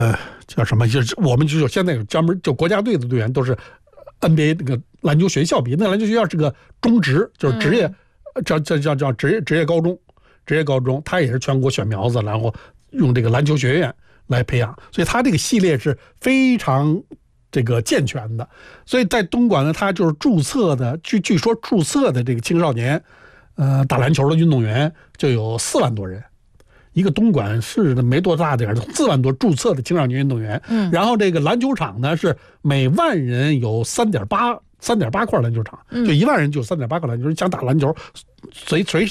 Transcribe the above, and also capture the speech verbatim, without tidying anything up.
叫什么？就是我们就有现在有专门就国家队的队员都是 N B A 那个篮球学校毕业，那个篮球学校是个中职，就是职业，叫叫叫叫职业职业高中，职业高中，他也是全国选苗子，然后用这个篮球学院来培养，所以他这个系列是非常这个健全的。所以在东莞呢，他就是注册的，据据说注册的这个青少年，呃，打篮球的运动员就有四万多人。一个东莞市的没多大点儿，四万多注册的青少年运动员。嗯，然后这个篮球场呢是每万人有三点八三点八块篮球场，就一万人就有三点八块篮球，想打篮球，随随